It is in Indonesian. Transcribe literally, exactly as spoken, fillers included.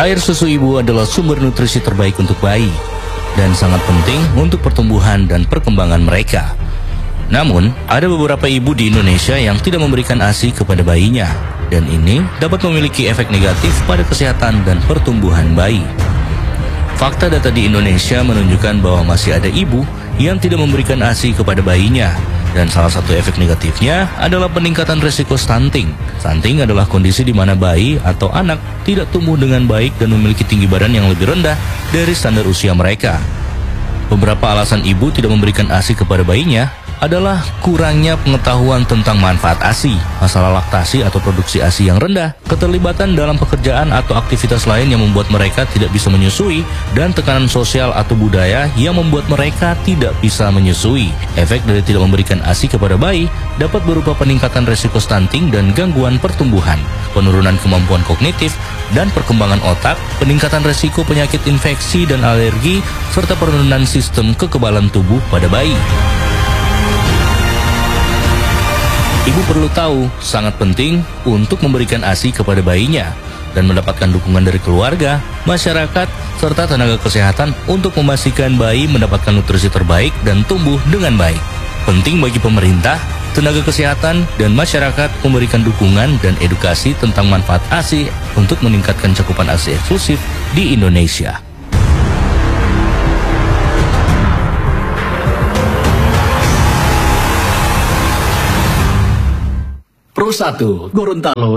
Air susu ibu adalah sumber nutrisi terbaik untuk bayi dan sangat penting untuk pertumbuhan dan perkembangan mereka. Namun, ada beberapa ibu di Indonesia yang tidak memberikan ASI kepada bayinya, dan ini dapat memiliki efek negatif pada kesehatan dan pertumbuhan bayi. Fakta data di Indonesia menunjukkan bahwa masih ada ibu yang tidak memberikan ASI kepada bayinya, dan salah satu efek negatifnya adalah peningkatan risiko stunting. Stunting adalah kondisi di mana bayi atau anak tidak tumbuh dengan baik dan memiliki tinggi badan yang lebih rendah dari standar usia mereka. Beberapa alasan ibu tidak memberikan ASI kepada bayinya adalah kurangnya pengetahuan tentang manfaat ASI, masalah laktasi atau produksi ASI yang rendah, keterlibatan dalam pekerjaan atau aktivitas lain yang membuat mereka tidak bisa menyusui, dan tekanan sosial atau budaya yang membuat mereka tidak bisa menyusui. Efek dari tidak memberikan ASI kepada bayi dapat berupa peningkatan resiko stunting dan gangguan pertumbuhan, penurunan kemampuan kognitif dan perkembangan otak, peningkatan resiko penyakit infeksi dan alergi, serta penurunan sistem kekebalan tubuh pada bayi. Ibu perlu tahu, sangat penting untuk memberikan ASI kepada bayinya dan mendapatkan dukungan dari keluarga, masyarakat, serta tenaga kesehatan untuk memastikan bayi mendapatkan nutrisi terbaik dan tumbuh dengan baik. Penting bagi pemerintah, tenaga kesehatan, dan masyarakat memberikan dukungan dan edukasi tentang manfaat ASI untuk meningkatkan cakupan ASI eksklusif di Indonesia. Pro satu Gorontalo